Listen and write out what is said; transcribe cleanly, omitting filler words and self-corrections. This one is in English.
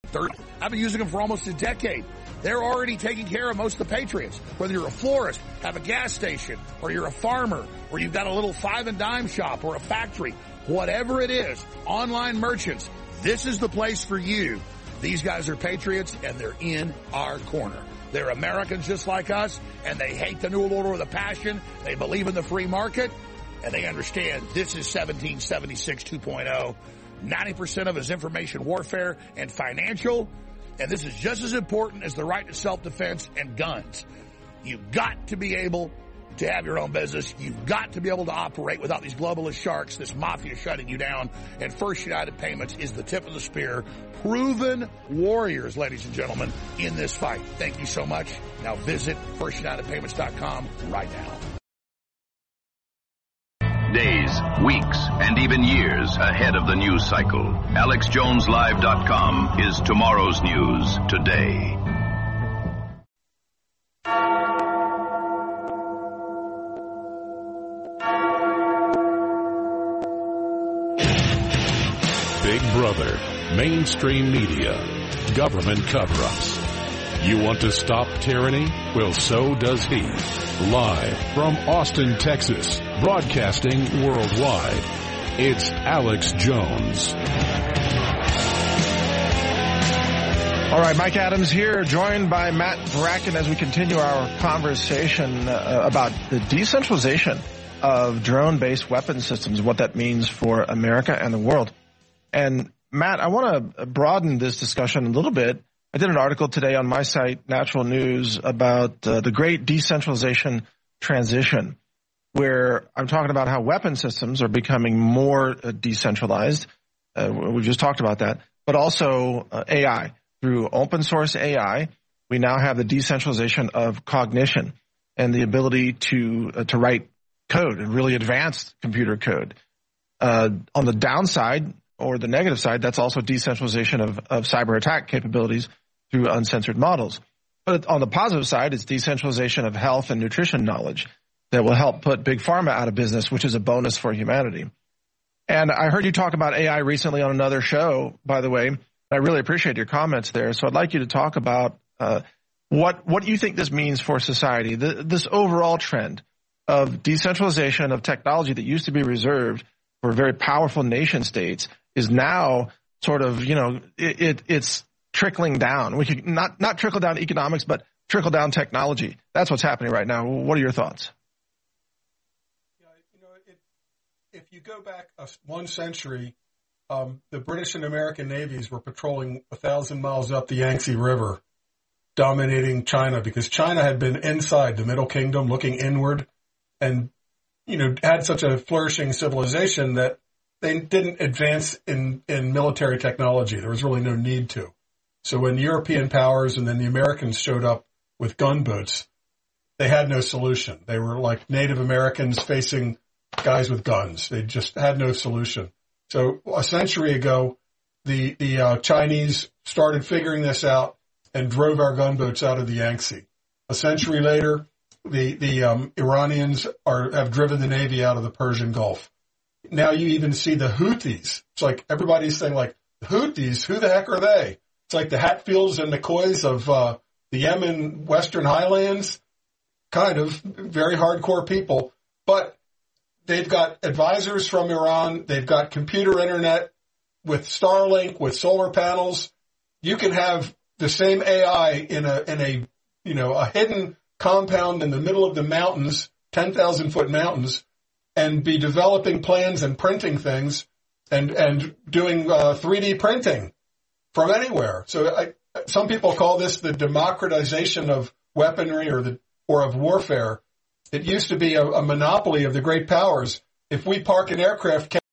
I've been using them for almost a decade. They're already taking care of most of the Patriots. Whether you're a florist, have a gas station, or you're a farmer, or you've got a little five and dime shop or a factory, whatever it is, online merchants, this is the place for you. These guys are patriots, and they're in our corner. They're Americans just like us, and they hate the New World Order with a passion. They believe in the free market, and they understand this is 1776 2.0. 90% of it is information warfare and financial, and this is just as important as the right to self-defense and guns. You've got to be able to have your own business. You've got to be able to operate without these globalist sharks, this mafia shutting you down, and First United Payments is the tip of the spear. Proven warriors, ladies and gentlemen, in this fight. Thank you so much. Now visit FirstUnitedPayments.com right now. Days, weeks, and even years ahead of the news cycle. AlexJonesLive.com is tomorrow's news today. Big Brother, mainstream media, government cover-ups. You want to stop tyranny? Well, so does he. Live from Austin, Texas, broadcasting worldwide, it's Alex Jones. All right, Mike Adams here, joined by Matt Bracken as we continue our conversation about the decentralization of drone-based weapon systems, what that means for America and the world. And Matt, I want to broaden this discussion a little bit. I did an article today on my site, Natural News, about the great decentralization transition, where I'm talking about how weapon systems are becoming more decentralized. We just talked about that, but also AI. Through open source AI, we now have the decentralization of cognition and the ability to write code and really advanced computer code. On the downside, or the negative side, that's also decentralization of cyber attack capabilities through uncensored models. But on the positive side, it's decentralization of health and nutrition knowledge that will help put Big Pharma out of business, which is a bonus for humanity. And I heard you talk about AI recently on another show, by the way. I really appreciate your comments there. So I'd like you to talk about what you think this means for society, this overall trend of decentralization of technology that used to be reserved for very powerful nation states is now sort of, it's trickling down. We could not trickle down economics, but trickle down technology. That's what's happening right now. What are your thoughts? If you go back one century, the British and American navies were patrolling 1,000 miles up the Yangtze River, dominating China because China had been inside the Middle Kingdom, looking inward, and had such a flourishing civilization that they didn't advance in military technology. There was really no need to. So when European powers and then the Americans showed up with gunboats, they had no solution. They were like Native Americans facing guys with guns. They just had no solution. So a century ago, the Chinese started figuring this out and drove our gunboats out of the Yangtze. A century later, the Iranians have driven the Navy out of the Persian Gulf. Now you even see the Houthis. It's like everybody's saying, like, the Houthis, who the heck are they? It's like the Hatfields and McCoys of the Yemen Western Highlands, kind of very hardcore people. But they've got advisors from Iran. They've got computer internet with Starlink, with solar panels. You can have the same AI in a hidden compound in the middle of the mountains, 10,000-foot mountains, and be developing plans and printing things and doing 3D printing from anywhere. So some people call this the democratization of weaponry or of warfare. It used to be a monopoly of the great powers. If we park an aircraft